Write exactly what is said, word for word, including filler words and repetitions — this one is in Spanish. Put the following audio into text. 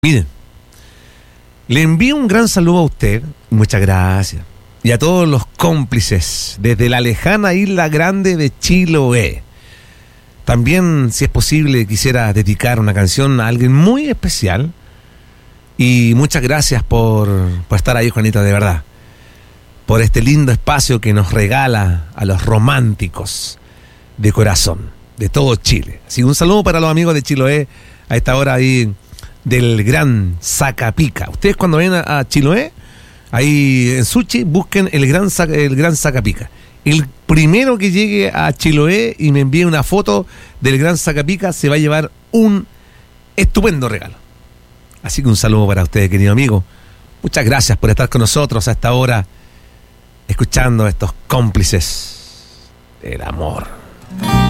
Miren, le envío un gran saludo a usted, muchas gracias, y a todos los cómplices desde la lejana isla grande de Chiloé. También, si es posible, quisiera dedicar una canción a alguien muy especial. Y muchas gracias por, por estar ahí, Juanita, de verdad. Por este lindo espacio que nos regala a los románticos de corazón, de todo Chile. Así que un saludo para los amigos de Chiloé a esta hora ahí del Gran Zacapica. Ustedes cuando vayan a, a Chiloé, ahí en Suchi, busquen el Gran, el Gran Zacapica. El primero que llegue a Chiloé y me envíe una foto del Gran Zacapica se va a llevar un estupendo regalo. Así que un saludo para ustedes, querido amigo. Muchas gracias por estar con nosotros a esta hora, escuchando a estos cómplices del amor.